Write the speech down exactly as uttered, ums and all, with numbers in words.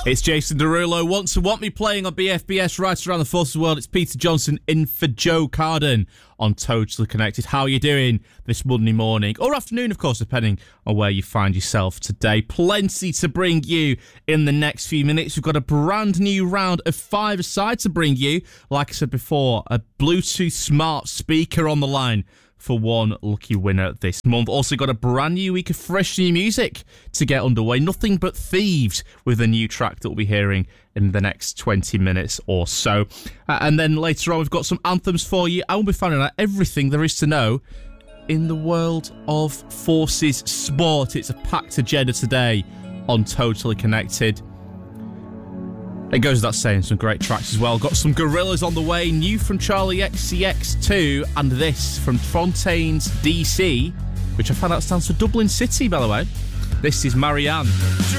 It's Jason Derulo. Want to want me playing on B F B S right around the Forces World. It's Peter Johnson in for Joe Carden on Totally Connected. How are you doing this Monday morning? Or afternoon, of course, depending on where you find yourself today. Plenty to bring you in the next few minutes. We've got a brand new round of five-a-side to bring you. Like I said before, a Bluetooth smart speaker on the line for one lucky winner this month. Also got a brand new week of fresh new music to get underway. Nothing But Thieves with a new track that we'll be hearing in the next twenty minutes or so. Uh, and then later on, we've got some anthems for you. I will be finding out everything there is to know in the world of Forces sport. It's a packed agenda today on Totally Connected. It goes without saying, some great tracks as well. Got some Gorillaz on the way, new from Charlie X C X two, and this from Fontaines D C, which I found out stands for Dublin City, by the way. This is Marianne.